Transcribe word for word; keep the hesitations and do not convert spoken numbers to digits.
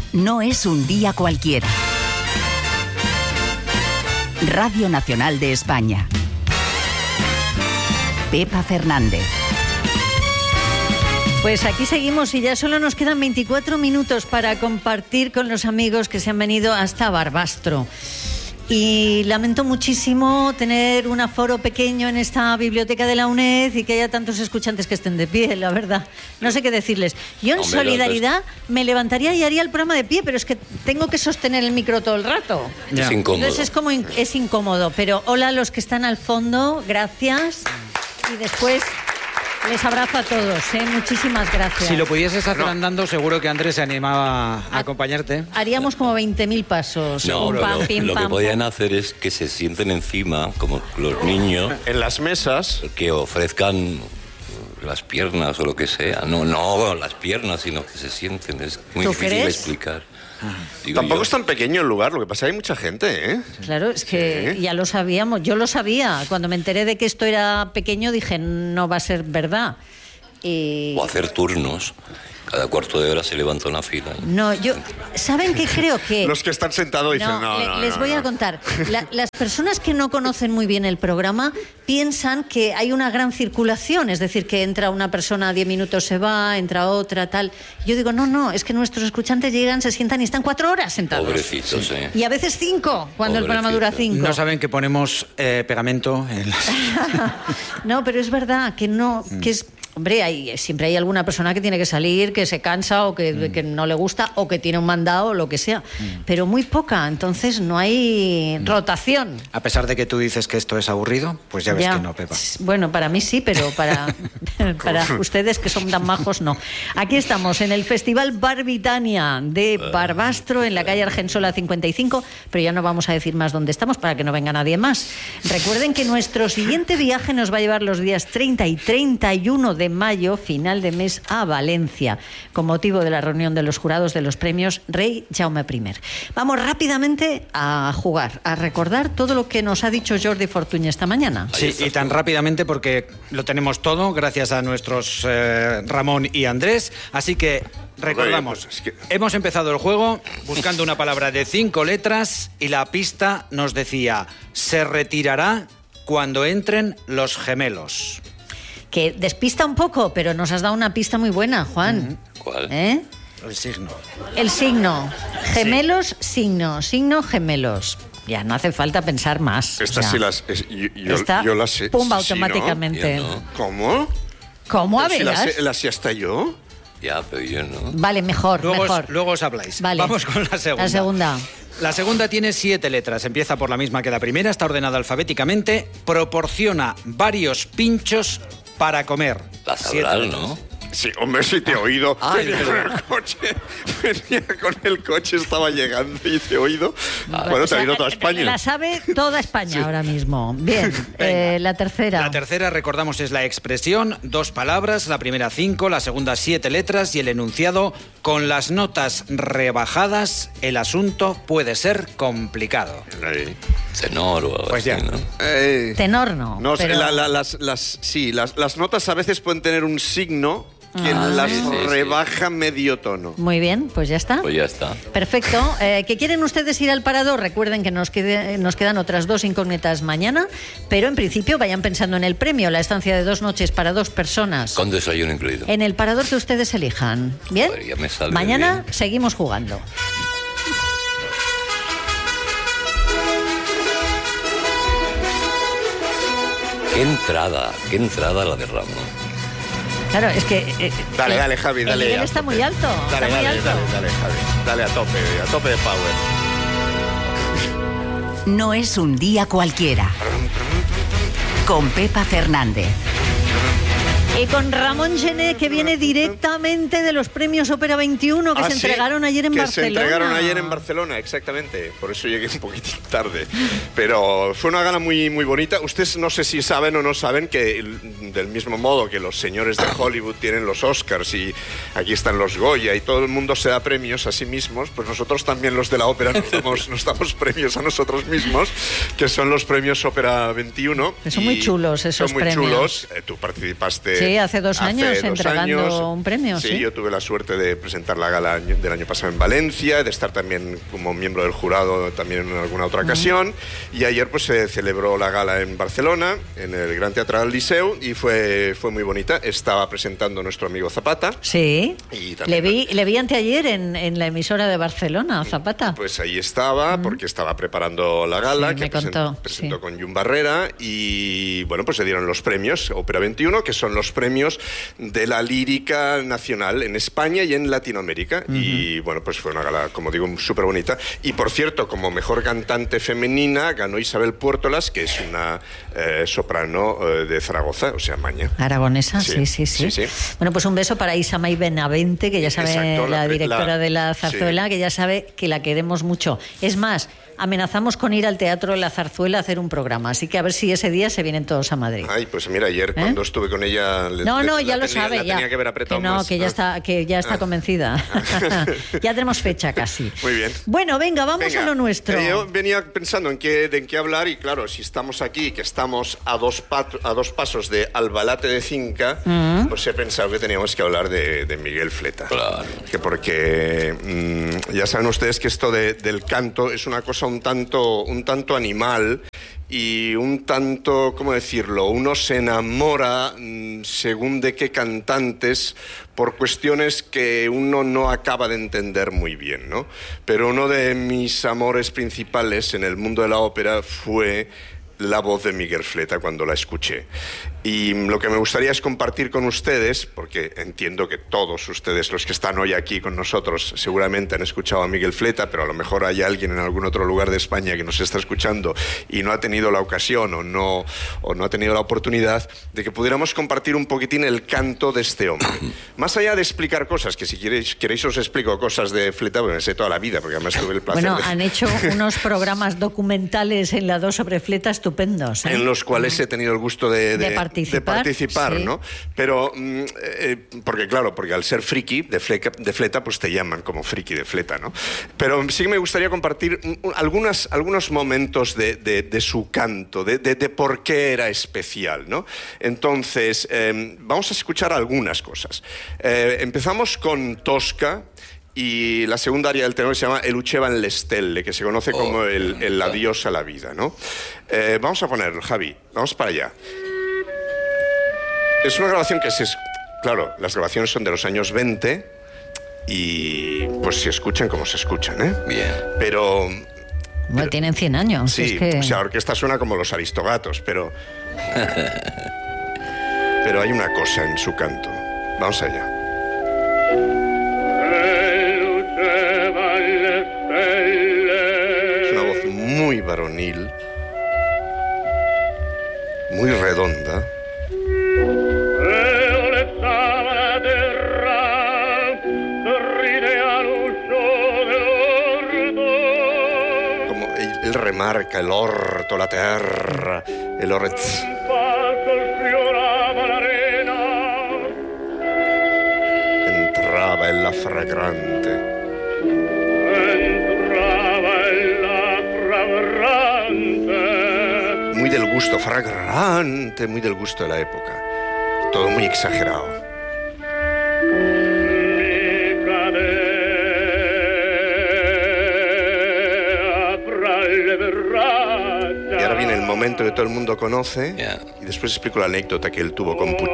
No es un día cualquiera. Radio Nacional de España. Pepa Fernández. Pues aquí seguimos y ya solo nos quedan veinticuatro minutos para compartir con los amigos que se han venido hasta Barbastro. Y lamento muchísimo tener un aforo pequeño en esta biblioteca de la UNED y que haya tantos escuchantes que estén de pie, la verdad. No sé qué decirles. Yo en Hombre, solidaridad entonces... me levantaría y haría el programa de pie, pero es que tengo que sostener el micro todo el rato. Ya. Es incómodo. Entonces es como in- es incómodo. Pero hola a los que están al fondo, gracias. Y después... les abrazo a todos, ¿eh? Muchísimas gracias. Si lo pudieses hacer no. andando, seguro que Andrés se animaba a acompañarte. Haríamos como veinte mil pasos. No, pum, pam, lo, pim, lo pam, que podían pum. hacer es que se sienten encima, como los niños. En las mesas. Que ofrezcan las piernas o lo que sea. No, no las piernas, sino que se sienten. Es muy ¿Tú difícil crees? explicar. Tampoco yo. es tan pequeño el lugar, lo que pasa es que hay mucha gente, ¿eh? Claro, es que Sí. ya lo sabíamos, yo lo sabía. Cuando me enteré de que esto era pequeño dije, no va a ser verdad. Y... O hacer turnos. Cada cuarto de hora se levanta una fila. No, yo... ¿Saben qué creo que...? Los que están sentados dicen, no, no, le- no les no, voy no. a contar. La- las personas que no conocen muy bien el programa piensan que hay una gran circulación, es decir, que entra una persona, diez minutos se va, entra otra, tal. Yo digo, no, no, es que nuestros escuchantes llegan, se sientan y están cuatro horas sentados. Pobrecitos, sí. Y a veces cinco, cuando el programa dura cinco. No saben que ponemos eh, pegamento en las... No, pero es verdad que no, que es... Hombre, hay, siempre hay alguna persona que tiene que salir, que se cansa o que, mm. que no le gusta o que tiene un mandado o lo que sea, mm. pero muy poca, entonces no hay mm. rotación. A pesar de que tú dices que esto es aburrido, pues ya ves Ya. que no, Pepa. Bueno, para mí sí, pero para, para ustedes que son tan majos, no. Aquí estamos en el Festival Barbitania de Barbastro, en la calle Argensola cincuenta y cinco, pero ya no vamos a decir más dónde estamos para que no venga nadie más. Recuerden que nuestro siguiente viaje nos va a llevar los días treinta y treinta y uno de mayo, final de mes, a Valencia, con motivo de la reunión de los jurados de los premios Rey Jaume I. Vamos rápidamente a jugar, a recordar todo lo que nos ha dicho Jordi Fortuny esta mañana. Sí, y tan rápidamente porque lo tenemos todo gracias a nuestros eh, Ramón y Andrés, así que recordamos, Oye, pues es que... hemos empezado el juego buscando una palabra de cinco letras y la pista nos decía, se retirará cuando entren los gemelos. Que despista un poco, pero nos has dado una pista muy buena, Juan. ¿Cuál? ¿Eh? El signo. El signo. Gemelos, signo. Signo, gemelos. Ya no hace falta pensar más. Estas o sea, sí las... Es, yo, yo, esta, yo las sé. pumba, sí, automáticamente. ¿no? No. ¿Cómo? ¿Cómo? A Si ver. las sé- las sé hasta yo. Ya, pero yo no. Vale, mejor, Luego mejor. os, luego os habláis. Vale. Vamos con la segunda. La segunda. La segunda tiene siete letras, empieza por la misma que la primera, está ordenada alfabéticamente, proporciona varios pinchos para comer. La Siete sabrás, letras. ¿no? Sí, hombre, sí te he oído. Ah, venía es con verdad. el coche, venía con el coche, estaba llegando y te he oído. Ah, Bueno, O te sea, ha oído toda España. La sabe toda España Sí. ahora mismo. Bien, eh, la tercera. La tercera, recordamos, es la expresión, dos palabras, la primera cinco, la segunda siete letras y el enunciado, con las notas rebajadas, el asunto puede ser complicado. Ahí. Tenor o algo Pues así, ya. ¿no? Eh, Tenor no. no, pero... la- la- las, las, sí, las, las notas a veces pueden tener un signo que Ah, las sí, sí, sí. rebaja medio tono. Muy bien, pues ya está. Pues ya está. Perfecto. Eh, ¿Que quieren ustedes ir al parador? Recuerden que nos, quede- nos quedan otras dos incógnitas mañana, pero en principio vayan pensando en el premio, la estancia de dos noches para dos personas. Con desayuno incluido. En el parador que ustedes elijan. ¿Bien? Joder, ya me sale Mañana bien. seguimos jugando. Qué entrada, qué entrada la de Ramón. Claro, es que... eh, Dale, el- dale, Javi, dale. El nivel a está tope. muy alto. Dale, está muy dale, alto. dale, dale, Javi. Dale a tope, a tope de power. No es un día cualquiera. Con Pepa Fernández. Y con Ramón Gené, que viene directamente de los premios Ópera veintiuno que Ah, se sí, entregaron ayer en que Barcelona. se entregaron ayer en Barcelona, exactamente. Por eso llegué un poquitín tarde. Pero fue una gala muy, muy bonita. Ustedes no sé si saben o no saben que el- del mismo modo que los señores de Hollywood tienen los Oscars y aquí están los Goya y todo el mundo se da premios a sí mismos, pues nosotros también los de la ópera nos damos, nos damos premios a nosotros mismos, que son los premios Ópera veintiuno. Que son y muy chulos esos Son muy premios. chulos. Eh, tú participaste Sí, hace dos años hace dos entregando años. un premio. Sí, sí, yo tuve la suerte de presentar la gala año- del año pasado en Valencia, de estar también como miembro del jurado también en alguna otra ocasión. Y ayer pues se celebró la gala en Barcelona, en el Gran Teatral Liceu, y fue, fue muy bonita. Estaba presentando nuestro amigo Zapata. Sí, Y le también- vi, le vi anteayer en, en la emisora de Barcelona, Zapata. Pues ahí estaba, porque estaba preparando la gala, Sí, que me contó, presentó sí. con Jun Barrera, y bueno, pues se dieron los premios Ópera veintiuno, que son los premios de la lírica nacional en España y en Latinoamérica. Uh-huh. Y bueno, pues fue una gala, como digo, súper bonita. Y por cierto, como mejor cantante femenina ganó Isabel Puertolas, que es una eh, soprano eh, de Zaragoza, o sea, Maña. Aragonesa, sí Sí, sí, sí, sí, sí. Bueno, pues un beso para Isamay Benavente, que ya sabe, Exacto, la, la- directora la- de la Zarzuela, sí. que ya sabe que la queremos mucho. Es más, amenazamos con ir al Teatro de la Zarzuela a hacer un programa, así que a ver si ese día se vienen todos a Madrid. Ay, pues mira, ayer ¿Eh? cuando estuve con ella... le- No, le- no, la ya lo tenía- sabe, la ya. tenía que haber apretado que no, más, que ya ¿no? está, que ya está Ah. convencida. Ya tenemos fecha casi. Muy bien. Bueno, venga, vamos Venga, a lo nuestro. eh, yo venía pensando en qué, de en qué hablar y claro, si estamos aquí, que estamos a dos, pat- a dos pasos de Albalate de Cinca, Mm. pues he pensado que teníamos que hablar de, de Miguel Fleta. Claro. Que porque mm, ya saben ustedes que esto de- del canto es una cosa un tanto, un tanto animal y un tanto, ¿cómo decirlo? Uno se enamora mm, según de qué cantantes por cuestiones que uno no acaba de entender muy bien, ¿no? Pero uno de mis amores principales en el mundo de la ópera fue la voz de Miguel Fleta cuando la escuché. Y lo que me gustaría es compartir con ustedes, porque entiendo que todos ustedes, los que están hoy aquí con nosotros, seguramente han escuchado a Miguel Fleta, pero a lo mejor hay alguien en algún otro lugar de España que nos está escuchando y no ha tenido la ocasión o no, o no ha tenido la oportunidad de que pudiéramos compartir un poquitín el canto de este hombre. Más allá de explicar cosas, que si queréis, queréis os explico cosas de Fleta, porque me sé toda la vida, porque además tuve el placer Bueno, de... han hecho unos programas documentales en la dos sobre Fleta estupendos, ¿eh? En los cuales he tenido el gusto de, De participar, de participar, sí. ¿no? Pero, mm, eh, porque claro, porque al ser friki de, fleca, de Fleta, pues te llaman como friki de Fleta, ¿no? Pero sí que me gustaría compartir mm, algunas, algunos momentos de, de, de su canto, de, de, de por qué era especial, ¿no? Entonces, eh, vamos a escuchar algunas cosas. Eh, empezamos con Tosca, y la segunda área del tenor se llama El Ucevan le Stelle, que se conoce como Oh, el, el adiós a la vida, ¿no? Eh, vamos a ponerlo, Javi, vamos para allá. Es una grabación que se... es- Claro, las grabaciones son de los años veinte y pues se escuchan como se escuchan, ¿eh? Bien. Pero... Bueno, tienen cien años. Sí, es que... o sea, la orquesta suena como los Aristogatos, pero... pero hay una cosa en su canto. Vamos allá. Es una voz muy varonil, muy redonda. Como él, él remarca el orto, la terra, el orez. Entraba en la fragrante. Muy del gusto fragrante, muy del gusto de la época. Todo muy exagerado. Y ahora viene el momento que todo el mundo conoce. Yeah. Y después explico la anécdota que él tuvo con Puccini.